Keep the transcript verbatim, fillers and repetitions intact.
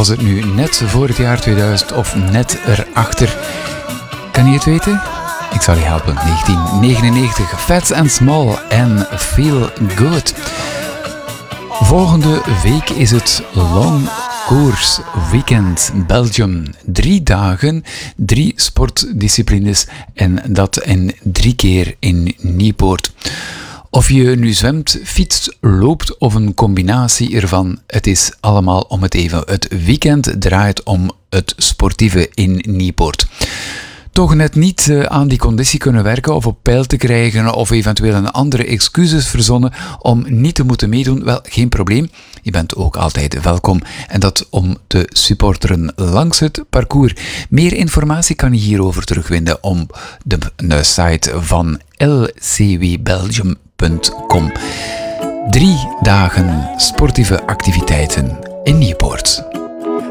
Was het nu net voor het jaar tweeduizend of net erachter? Kan je het weten? Ik zal je helpen. negentien negenennegentig, Fats and Small en Feel Good. Volgende week is het Long Course Weekend Belgium. Drie dagen, drie sportdisciplines en dat in drie keer in Nieuwpoort. Of je nu zwemt, fietst, loopt of een combinatie ervan, het is allemaal om het even. Het weekend draait om het sportieve in Nieuwpoort. Toch net niet uh, aan die conditie kunnen werken of op peil te krijgen of eventueel een andere excuses verzonnen om niet te moeten meedoen? Wel, geen probleem. Je bent ook altijd welkom. En dat om te supporteren langs het parcours. Meer informatie kan je hierover terugvinden op de, de site van l c w belgium punt com. Drie dagen sportieve activiteiten in Nieuwpoort.